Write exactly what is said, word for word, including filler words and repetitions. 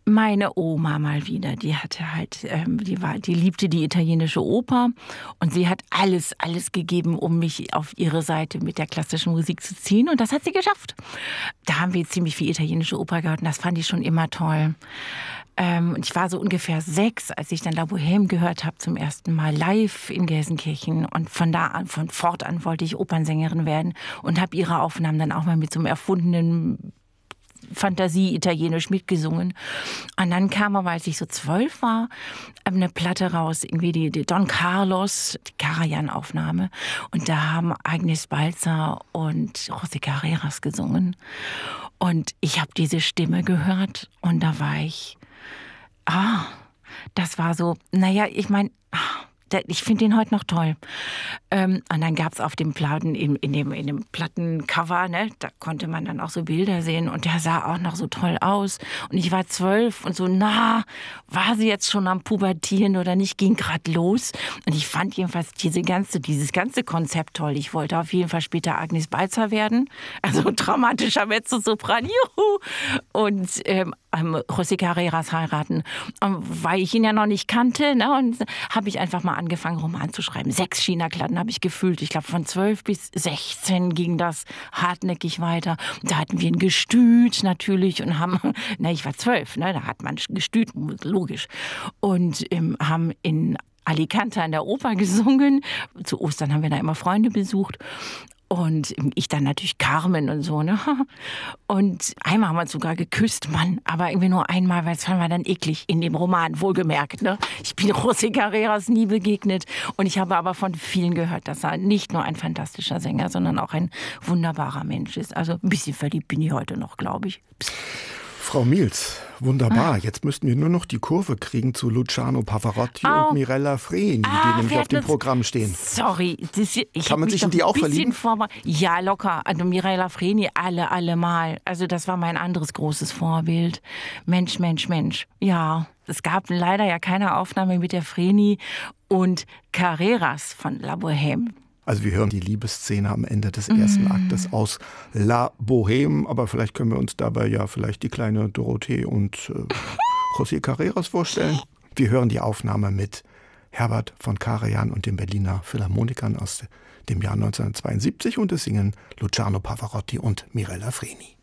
Meine Oma mal wieder, die hatte halt, ähm, die war, die liebte die italienische Oper und sie hat alles, alles gegeben, um mich auf ihre Seite mit der klassischen Musik zu ziehen und das hat sie geschafft. Da haben wir ziemlich viel italienische Oper gehört und das fand ich schon immer toll. Ähm, ich war so ungefähr sechs, als ich dann La Bohème gehört habe zum ersten Mal live in Gelsenkirchen und von da an, von fortan wollte ich Opernsängerin werden und habe ihre Aufnahmen dann auch mal mit so einem erfundenen Fantasie-Italienisch mitgesungen. Und dann kam aber, als ich so zwölf war, eine Platte raus, irgendwie die, die Don Carlos, die Karajan-Aufnahme. Und da haben Agnes Balzer und José Carreras gesungen. Und ich habe diese Stimme gehört und da war ich, ah, das war so, naja, ich meine, ich finde den heute noch toll. Ähm, und dann gab es auf dem Platten, in, in, dem, in dem Plattencover, ne, da konnte man dann auch so Bilder sehen und der sah auch noch so toll aus. Und ich war zwölf und so, na, war sie jetzt schon am Pubertieren oder nicht, ging gerade los. Und ich fand jedenfalls diese ganze, dieses ganze Konzept toll. Ich wollte auf jeden Fall später Agnes Balzer werden, also dramatischer Mezzosopran, juhu. Und ähm, José Carreras heiraten. Und weil ich ihn ja noch nicht kannte, ne, und habe ich einfach mal angefangen, Roman zu schreiben. Sechs China-Klatten habe ich gefüllt. Ich glaube, von zwölf bis sechzehn ging das hartnäckig weiter. Da hatten wir ein Gestüt natürlich und haben, na, ich war zwölf, ne, da hat man Gestüt, logisch. Und ähm, haben in Alicante an der Oper gesungen. Zu Ostern haben wir da immer Freunde besucht. Und ich dann natürlich Carmen und so, ne? Und einmal haben wir uns sogar geküsst, Mann. Aber irgendwie nur einmal, weil es fand wir dann eklig in dem Roman, wohlgemerkt, ne? Ich bin José Carreras nie begegnet. Und ich habe aber von vielen gehört, dass er nicht nur ein fantastischer Sänger, sondern auch ein wunderbarer Mensch ist. Also ein bisschen verliebt bin ich heute noch, glaube ich. Psst. Frau Mielz, wunderbar. Jetzt müssten wir nur noch die Kurve kriegen zu Luciano Pavarotti oh. und Mirella Freni, ah, die nämlich auf dem Programm stehen. Sorry. Das, ich Kann man sich in die auch verlieben? Ja, locker. Also Mirella Freni, alle, alle Mal. Also das war mein anderes großes Vorbild. Mensch, Mensch, Mensch. Ja, es gab leider ja keine Aufnahme mit der Freni und Carreras von La Bohème. Also wir hören die Liebesszene am Ende des ersten mm. Aktes aus La Bohème, aber vielleicht können wir uns dabei ja vielleicht die kleine Dorothee und äh, José Carreras vorstellen. Wir hören die Aufnahme mit Herbert von Karajan und den Berliner Philharmonikern aus dem Jahr neunzehnhundertzweiundsiebzig und es singen Luciano Pavarotti und Mirella Freni.